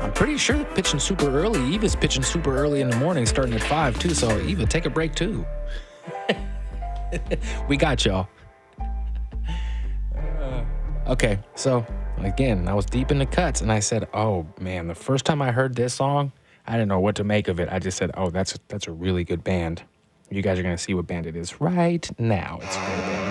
I'm pretty sure pitching super early. Eva's pitching super early in the morning, starting at 5 too. So Eva, take a break too. We got y'all. Okay, so again, I was deep in the cuts, and I said, "Oh man!" The first time I heard this song, I didn't know what to make of it. I just said, "Oh, that's a really good band." You guys are gonna see what band it is right now. It's a great band.